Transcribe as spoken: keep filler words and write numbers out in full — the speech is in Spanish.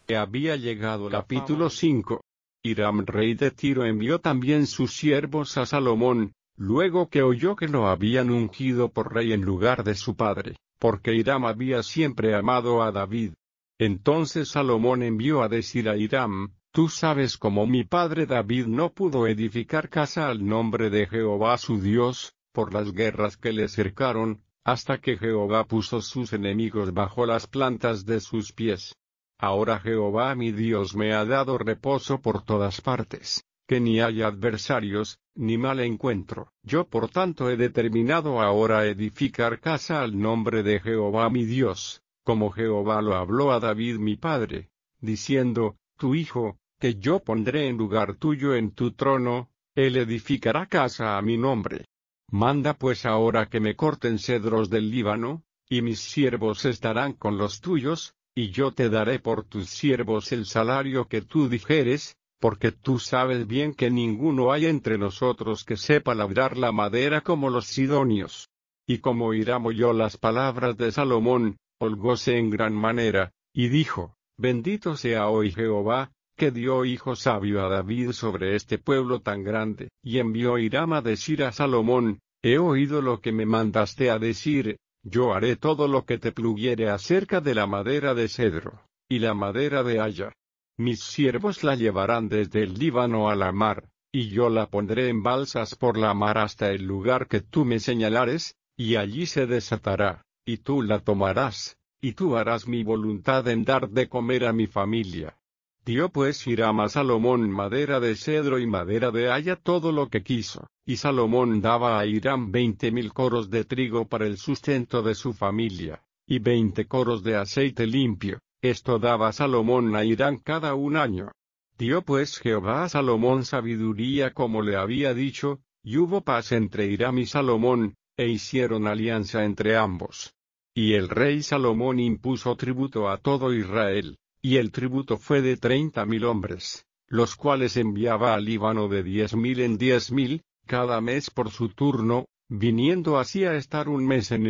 que había llegado la Capítulo cinco. Hiram rey de Tiro envió también sus siervos a Salomón, luego que oyó que lo habían ungido por rey en lugar de su padre, porque Hiram había siempre amado a David. Entonces Salomón envió a decir a Hiram: Tú sabes cómo mi padre David no pudo edificar casa al nombre de Jehová su Dios, por las guerras que le cercaron, hasta que Jehová puso sus enemigos bajo las plantas de sus pies. Ahora Jehová mi Dios me ha dado reposo por todas partes, que ni haya adversarios, ni mal encuentro. Yo por tanto he determinado ahora edificar casa al nombre de Jehová mi Dios, como Jehová lo habló a David mi padre, diciendo: Tu hijo, que yo pondré en lugar tuyo en tu trono, él edificará casa a mi nombre. Manda pues ahora que me corten cedros del Líbano, y mis siervos estarán con los tuyos, y yo te daré por tus siervos el salario que tú dijeres, porque tú sabes bien que ninguno hay entre nosotros que sepa labrar la madera como los sidonios. Y como Hiram oyó las palabras de Salomón, holgóse en gran manera, y dijo: Bendito sea hoy Jehová, que dio hijo sabio a David sobre este pueblo tan grande. Y envió Hiram a decir a Salomón: He oído lo que me mandaste a decir, yo haré todo lo que te pluguiere acerca de la madera de cedro, y la madera de haya. Mis siervos la llevarán desde el Líbano a la mar, y yo la pondré en balsas por la mar hasta el lugar que tú me señalares, y allí se desatará, y tú la tomarás, y tú harás mi voluntad en dar de comer a mi familia. Dio pues Hiram a Salomón madera de cedro y madera de haya todo lo que quiso, y Salomón daba a Hiram veinte mil coros de trigo para el sustento de su familia, y veinte coros de aceite limpio. Esto daba Salomón a Hiram cada un año. Dio pues Jehová a Salomón sabiduría como le había dicho, y hubo paz entre Hiram y Salomón, e hicieron alianza entre ambos. Y el rey Salomón impuso tributo a todo Israel. Y el tributo fue de treinta mil hombres, los cuales enviaba al Líbano de diez mil en diez mil, cada mes por su turno, viniendo así a estar un mes en